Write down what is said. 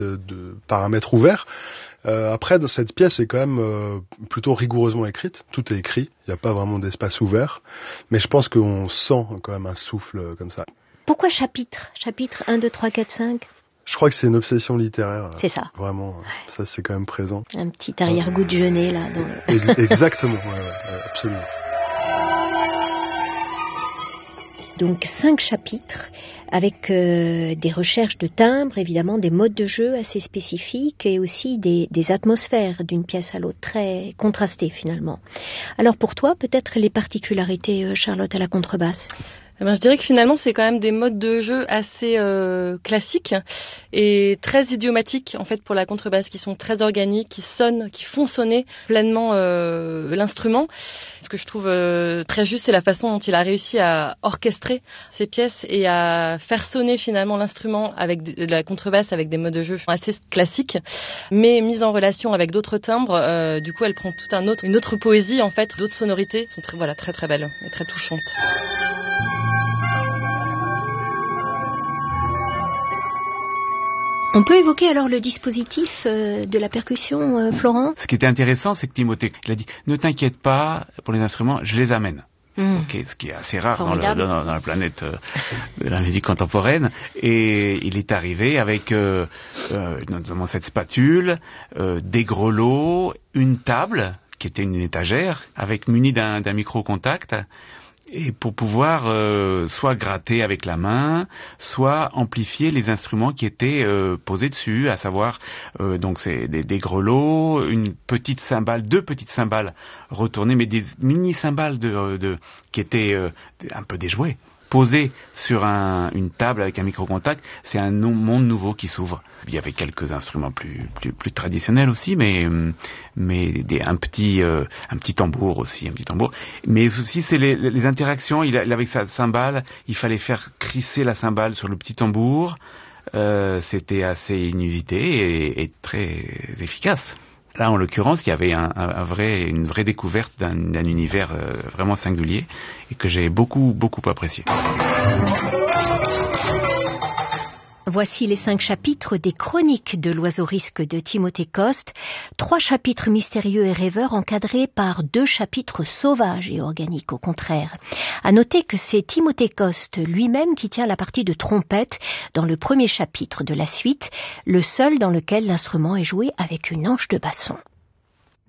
de paramètres ouverts. Après, dans cette pièce est quand même plutôt rigoureusement écrite. Tout est écrit, il n'y a pas vraiment d'espace ouvert. Mais je pense qu'on sent quand même un souffle comme ça. Pourquoi chapitre ? Chapitre 1, 2, 3, 4, 5 ? Je crois que c'est une obsession littéraire. C'est ça. Vraiment, ça c'est quand même présent. Un petit arrière-goût de Genet, là. Exactement, ouais, absolument. Donc 5 chapitres avec des recherches de timbres, évidemment des modes de jeu assez spécifiques et aussi des atmosphères d'une pièce à l'autre très contrastées finalement. Alors pour toi, peut-être les particularités, Charlotte, à la contrebasse ? Je dirais que finalement, c'est quand même des modes de jeu assez classiques et très idiomatiques en fait pour la contrebasse, qui sont très organiques, qui sonnent, qui font sonner pleinement l'instrument. Ce que je trouve très juste, c'est la façon dont il a réussi à orchestrer ces pièces et à faire sonner finalement l'instrument avec de la contrebasse avec des modes de jeu assez classiques, mais mise en relation avec d'autres timbres. Du coup, elle prend une autre poésie en fait, d'autres sonorités, sont très très belles et très touchantes. On peut évoquer alors le dispositif de la percussion, Florent ? Ce qui était intéressant, c'est que Timothée, il a dit « Ne t'inquiète pas pour les instruments, je les amène ». Okay, ce qui est assez rare dans la planète de la musique contemporaine. Et il est arrivé avec notamment cette spatule, des grelots, une table qui était une étagère, avec munie d'un micro-contact. Et pour pouvoir soit gratter avec la main, soit amplifier les instruments qui étaient posés dessus, à savoir donc c'est des grelots, une petite cymbale, 2 petites cymbales retournées, mais des mini cymbales qui étaient un peu des jouets, posés sur une table avec un micro-contact. C'est un monde nouveau qui s'ouvre. Il y avait quelques instruments plus traditionnels aussi, mais un petit tambour aussi, Mais aussi c'est les interactions. Il avait sa cymbale, il fallait faire crisser la cymbale sur le petit tambour. C'était assez inusité et très efficace. Là, en l'occurrence, il y avait une vraie découverte d'un univers vraiment singulier et que j'ai beaucoup apprécié. Voici les 5 chapitres des Chroniques de l'Oiseau Risque de Timothée Coste. 3 chapitres mystérieux et rêveurs encadrés par 2 chapitres sauvages et organiques au contraire. À noter que c'est Timothée Coste lui-même qui tient la partie de trompette dans le premier chapitre de la suite, le seul dans lequel l'instrument est joué avec une anche de basson.